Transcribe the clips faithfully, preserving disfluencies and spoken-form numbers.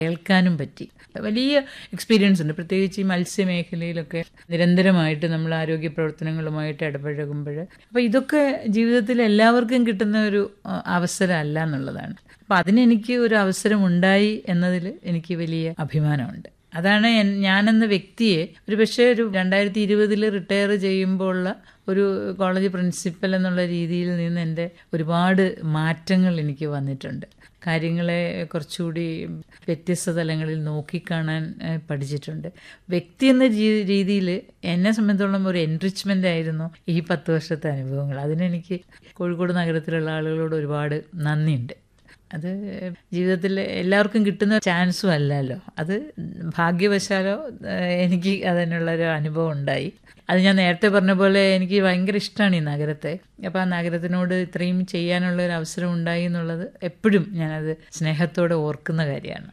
കേൾക്കാനും പറ്റി. വലിയ എക്സ്പീരിയൻസ് ഉണ്ട്. പ്രത്യേകിച്ച് ഈ മത്സ്യമേഖലയിലൊക്കെ നിരന്തരമായിട്ട് നമ്മൾ ആരോഗ്യ പ്രവർത്തനങ്ങളുമായിട്ട് ഇടപഴകുമ്പോൾ അപ്പോൾ ഇതൊക്കെ ജീവിതത്തിൽ എല്ലാവർക്കും കിട്ടുന്ന ഒരു അവസരമല്ല എന്നുള്ളതാണ്. അപ്പോൾ അതിനെനിക്ക് ഒരു അവസരം ഉണ്ടായി എന്നതിൽ എനിക്ക് വലിയ അഭിമാനമുണ്ട്. അതാണ് ഞാനെന്ന വ്യക്തിയെ ഒരു പക്ഷേ ഒരു രണ്ടായിരത്തി ഇരുപതിൽ റിട്ടയർ ചെയ്യുമ്പോൾ ഉള്ള ഒരു കോളേജ് പ്രിൻസിപ്പൽ എന്നുള്ള രീതിയിൽ നിന്ന് എൻ്റെ ഒരുപാട് മാറ്റങ്ങൾ എനിക്ക് വന്നിട്ടുണ്ട്. കാര്യങ്ങളെ കുറച്ചുകൂടി വ്യത്യസ്ത തലങ്ങളിൽ നോക്കിക്കാണാൻ പഠിച്ചിട്ടുണ്ട്. വ്യക്തി എന്ന രീതിയിൽ എന്നെ സംബന്ധിച്ചോളം ഒരു എൻറിച്ച്മെൻ്റ് ആയിരുന്നു ഈ പത്ത് വർഷത്തെ അനുഭവങ്ങൾ. അതിനെനിക്ക് കോഴിക്കോട് നഗരത്തിലുള്ള ആളുകളോട് ഒരുപാട് നന്ദിയുണ്ട്. അത് ജീവിതത്തിൽ എല്ലാവർക്കും കിട്ടുന്ന ചാൻസും അല്ലല്ലോ. അത് ഭാഗ്യവശാലോ എനിക്ക് അതിനുള്ളൊരു അനുഭവം ഉണ്ടായി. അത് ഞാൻ നേരത്തെ പറഞ്ഞ പോലെ എനിക്ക് ഭയങ്കര ഇഷ്ടമാണ് ഈ നഗരത്തെ. അപ്പോൾ ആ നഗരത്തിനോട് ഇത്രയും ചെയ്യാനുള്ള ഒരു അവസരം ഉണ്ടായി എന്നുള്ളത് എപ്പോഴും ഞാനത് സ്നേഹത്തോടെ ഓർക്കുന്ന കാര്യമാണ്.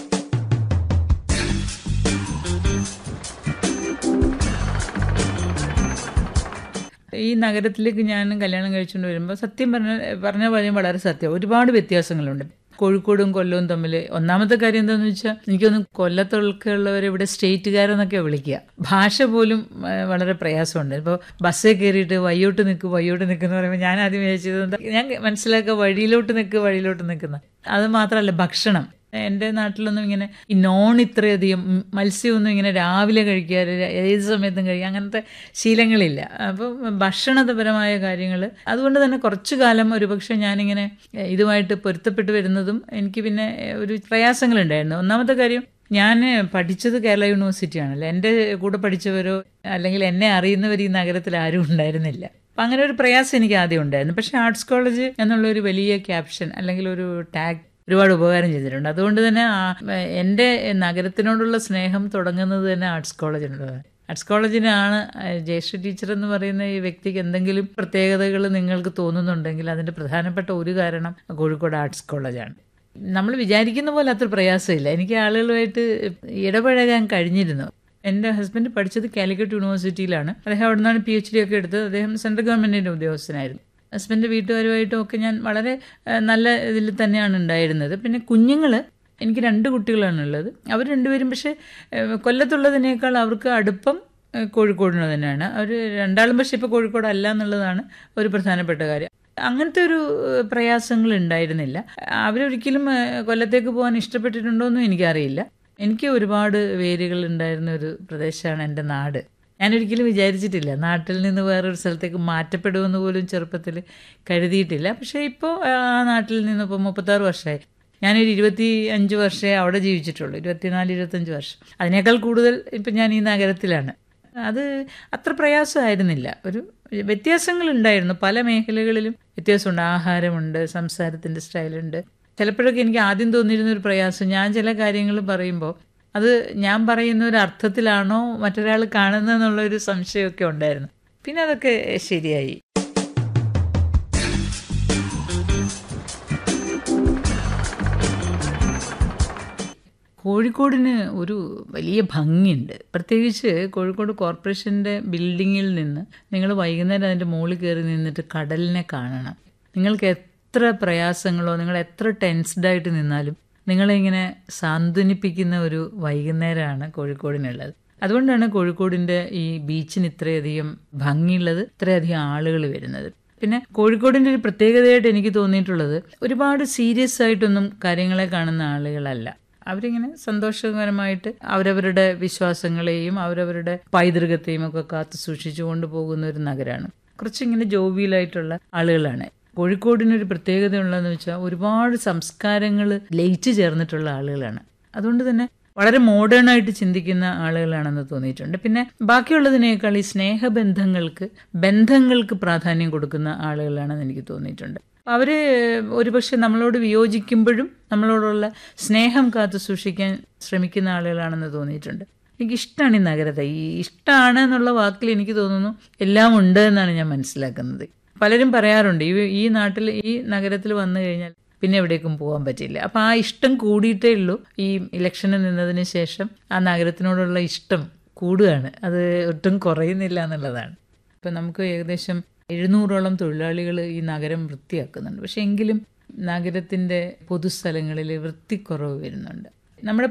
ഈ നഗരത്തിലേക്ക് ഞാൻ കല്യാണം കഴിച്ചുകൊണ്ട് വരുമ്പോൾ സത്യം പറഞ്ഞ പറഞ്ഞ കാര്യം വളരെ സത്യം, ഒരുപാട് വ്യത്യാസങ്ങളുണ്ട് കോഴിക്കോടും കൊല്ലവും തമ്മിൽ. ഒന്നാമത്തെ കാര്യം എന്താണെന്ന് വെച്ചാൽ എനിക്കൊന്ന് കൊല്ലത്തൊക്കെയുള്ളവരെ ഇവിടെ സ്റ്റേറ്റുകാരെന്നൊക്കെ വിളിക്കുക. ഭാഷ പോലും വളരെ പ്രയാസമുണ്ട്. ഇപ്പോൾ ബസ്സിൽ കയറിയിട്ട് വയ്യോട്ട് നിൽക്കുക വയ്യോട്ട് നിൽക്കുന്ന പറയുമ്പോൾ ഞാൻ ആദ്യം വിചാരിച്ചത് ഞാൻ മനസ്സിലാക്കുക വഴിയിലോട്ട് നിൽക്കുക വഴിയിലോട്ട് നിൽക്കുന്ന. അത് മാത്രമല്ല ഭക്ഷണം. എൻ്റെ നാട്ടിലൊന്നും ഇങ്ങനെ ഈ നോൺ ഇത്രയധികം മത്സ്യമൊന്നും ഇങ്ങനെ രാവിലെ കഴിക്കുക ഏത് സമയത്തും കഴിക്കുക അങ്ങനത്തെ ശീലങ്ങളില്ല. അപ്പോൾ ഭക്ഷണപരമായ കാര്യങ്ങൾ അതുകൊണ്ട് തന്നെ കുറച്ചു കാലം ഒരുപക്ഷെ ഞാനിങ്ങനെ ഇതുമായിട്ട് പൊരുത്തപ്പെട്ട് വരുന്നതും എനിക്ക് പിന്നെ ഒരു പ്രയാസങ്ങളുണ്ടായിരുന്നു. ഒന്നാമത്തെ കാര്യം ഞാൻ പഠിച്ചത് കേരള യൂണിവേഴ്സിറ്റിയാണല്ലോ. എൻ്റെ കൂടെ പഠിച്ചവരോ അല്ലെങ്കിൽ എന്നെ അറിയുന്നവർ ഈ നഗരത്തിൽ ആരും ഉണ്ടായിരുന്നില്ല. അപ്പം അങ്ങനെ ഒരു പ്രയാസം എനിക്ക് ആദ്യം ഉണ്ടായിരുന്നു. പക്ഷേ ആർട്സ് കോളേജ് എന്നുള്ളൊരു വലിയ ക്യാപ്ഷൻ അല്ലെങ്കിൽ ഒരു ടാഗ് ഒരുപാട് ഉപകാരം ചെയ്തിട്ടുണ്ട്. അതുകൊണ്ട് തന്നെ എൻ്റെ നഗരത്തിനോടുള്ള സ്നേഹം തുടങ്ങുന്നത് തന്നെ ആർട്സ് കോളേജിനുള്ളതാണ്. ആർട്സ് കോളേജിനാണ് ജയശ്രീ ടീച്ചർ എന്ന് പറയുന്ന ഈ വ്യക്തിക്ക് എന്തെങ്കിലും പ്രത്യേകതകൾ നിങ്ങൾക്ക് തോന്നുന്നുണ്ടെങ്കിൽ അതിൻ്റെ പ്രധാനപ്പെട്ട ഒരു കാരണം കോഴിക്കോട് ആർട്സ് കോളേജാണ്. നമ്മൾ വിചാരിക്കുന്ന പോലെ അത്ര പ്രയാസമില്ല. എനിക്ക് ആളുകളുമായിട്ട് ഇടപഴകാൻ കഴിഞ്ഞിരുന്നു. എൻ്റെ ഹസ്ബൻഡ് പഠിച്ചത് കാലിക്കറ്റ് യൂണിവേഴ്സിറ്റിയിലാണ്. അദ്ദേഹം അവിടെ നിന്നാണ് പി എച്ച് ഡി ഒക്കെ എടുത്തത്. അദ്ദേഹം സെൻട്രൽ ഗവൺമെൻറ്റിൻ്റെ ഉദ്യോഗസ്ഥനായിരുന്നു. ഹസ്ബൻഡ് വീട്ടുകാരുമായിട്ടും ഒക്കെ ഞാൻ വളരെ നല്ല ഇതിൽ തന്നെയാണ് ഉണ്ടായിരുന്നത്. പിന്നെ കുഞ്ഞുങ്ങൾ എനിക്ക് രണ്ട് കുട്ടികളാണുള്ളത്. അവർ രണ്ടുപേരും പക്ഷേ കൊല്ലത്തുള്ളതിനേക്കാൾ അവർക്ക് അടുപ്പം കോഴിക്കോടിന് തന്നെയാണ്. അവർ രണ്ടാളും പക്ഷേ ഇപ്പോൾ കോഴിക്കോടല്ല എന്നുള്ളതാണ് ഒരു പ്രധാനപ്പെട്ട കാര്യം. അങ്ങനത്തെ ഒരു പ്രയാസങ്ങൾ ഉണ്ടായിരുന്നില്ല. അവരൊരിക്കലും കൊല്ലത്തേക്ക് പോകാൻ ഇഷ്ടപ്പെട്ടിട്ടുണ്ടോയെന്നും എനിക്കറിയില്ല. എനിക്ക് ഒരുപാട് വേരുകൾ ഉണ്ടായിരുന്ന ഒരു പ്രദേശമാണ് എൻ്റെ നാട്. ഞാനൊരിക്കലും വിചാരിച്ചിട്ടില്ല നാട്ടിൽ നിന്ന് വേറൊരു സ്ഥലത്തേക്ക് മാറ്റപ്പെടുമെന്ന് പോലും ചെറുപ്പത്തിൽ കരുതിയിട്ടില്ല. പക്ഷേ ഇപ്പോൾ ആ നാട്ടിൽ നിന്ന് ഇപ്പോൾ മുപ്പത്താറ് വർഷമായി. ഞാനൊരു ഇരുപത്തി അഞ്ച് വർഷമേ അവിടെ ജീവിച്ചിട്ടുള്ളൂ. ഇരുപത്തിനാല് ഇരുപത്തഞ്ച് വർഷം. അതിനേക്കാൾ കൂടുതൽ ഇപ്പം ഞാൻ ഈ നഗരത്തിലാണ്. അത് അത്ര പ്രയാസമായിരുന്നില്ല. ഒരു വ്യത്യാസങ്ങളുണ്ടായിരുന്നു. പല മേഖലകളിലും വ്യത്യാസമുണ്ട്. ആഹാരമുണ്ട്, സംസാരത്തിൻ്റെ സ്റ്റൈലുണ്ട്. ചിലപ്പോഴൊക്കെ എനിക്ക് ആദ്യം തോന്നിയിരുന്ന ഒരു പ്രയാസം, ഞാൻ ചില കാര്യങ്ങൾ പറയുമ്പോൾ അത് ഞാൻ പറയുന്ന ഒരു അർത്ഥത്തിലാണോ മറ്റൊരാൾ കാണുന്നതെന്നുള്ളൊരു സംശയമൊക്കെ ഉണ്ടായിരുന്നു. പിന്നെ അതൊക്കെ ശരിയായി. കോഴിക്കോടിന് ഒരു വലിയ ഭംഗിയുണ്ട്. പ്രത്യേകിച്ച് കോഴിക്കോട് കോർപ്പറേഷൻ്റെ ബിൽഡിങ്ങിൽ നിന്ന് നിങ്ങൾ വൈകുന്നേരം അതിൻ്റെ മുകളിൽ കയറി നിന്നിട്ട് കടലിനെ കാണണം. നിങ്ങൾക്ക് എത്ര പ്രയാസങ്ങളോ നിങ്ങൾ എത്ര ടെൻസ്ഡായിട്ട് നിന്നാലും നിങ്ങളിങ്ങനെ സാന്ത്വനിപ്പിക്കുന്ന ഒരു വൈകുന്നേരമാണ് കോഴിക്കോടിനുള്ളത്. അതുകൊണ്ടാണ് കോഴിക്കോടിൻ്റെ ഈ ബീച്ചിന് ഇത്രയധികം ഭംഗിയുള്ളത്, ഇത്രയധികം ആളുകൾ വരുന്നത്. പിന്നെ കോഴിക്കോടിൻ്റെ ഒരു പ്രത്യേകതയായിട്ട് എനിക്ക് തോന്നിയിട്ടുള്ളത് ഒരുപാട് സീരിയസ് ആയിട്ടൊന്നും കാര്യങ്ങളെ കാണുന്ന ആളുകളല്ല. അവരിങ്ങനെ സന്തോഷകരമായിട്ട് അവരവരുടെ വിശ്വാസങ്ങളെയും അവരവരുടെ പൈതൃകത്തെയും ഒക്കെ കാത്തു സൂക്ഷിച്ചു കൊണ്ടുപോകുന്ന ഒരു നഗരമാണ്. കുറച്ചിങ്ങനെ ജോവിയലായിട്ടുള്ള ആളുകളാണ്. കോഴിക്കോടിനൊരു പ്രത്യേകത ഉള്ളതെന്ന് വെച്ചാൽ ഒരുപാട് സംസ്കാരങ്ങൾ ലയിച്ചു ചേർന്നിട്ടുള്ള ആളുകളാണ്. അതുകൊണ്ട് തന്നെ വളരെ മോഡേൺ ആയിട്ട് ചിന്തിക്കുന്ന ആളുകളാണെന്ന് തോന്നിയിട്ടുണ്ട്. പിന്നെ ബാക്കിയുള്ളതിനേക്കാൾ ഈ സ്നേഹബന്ധങ്ങൾക്ക് ബന്ധങ്ങൾക്ക് പ്രാധാന്യം കൊടുക്കുന്ന ആളുകളാണെന്ന് എനിക്ക് തോന്നിയിട്ടുണ്ട്. അവർ ഒരുപക്ഷെ നമ്മളോട് വിയോജിക്കുമ്പോഴും നമ്മളോടുള്ള സ്നേഹം കാത്തു സൂക്ഷിക്കാൻ ശ്രമിക്കുന്ന ആളുകളാണെന്ന് തോന്നിയിട്ടുണ്ട്. എനിക്കിഷ്ടമാണ് ഈ നഗരത്തെ. ഈ ഇഷ്ടമാണ് എന്നുള്ള വാക്കിൽ എനിക്ക് തോന്നുന്നു എല്ലാം ഉണ്ട് എന്നാണ് ഞാൻ മനസ്സിലാക്കുന്നത്. പലരും പറയാറുണ്ട് ഈ ഈ നാട്ടിൽ ഈ നഗരത്തിൽ വന്നു കഴിഞ്ഞാൽ പിന്നെ എവിടേക്കും പോകാൻ പറ്റില്ല. അപ്പം ആ ഇഷ്ടം കൂടിയിട്ടേ ഉള്ളൂ. ഈ ഇലക്ഷന് നിന്നതിന് ശേഷം ആ നഗരത്തിനോടുള്ള ഇഷ്ടം കൂടുകയാണ്, അത് ഒട്ടും കുറയുന്നില്ല എന്നുള്ളതാണ്. ഇപ്പം നമുക്ക് ഏകദേശം എഴുന്നൂറോളം തൊഴിലാളികൾ ഈ നഗരം വൃത്തിയാക്കുന്നുണ്ട്. പക്ഷെ എങ്കിലും നഗരത്തിൻ്റെ പൊതുസ്ഥലങ്ങളിൽ വൃത്തിക്കുറവ് വരുന്നുണ്ട്. നമ്മുടെ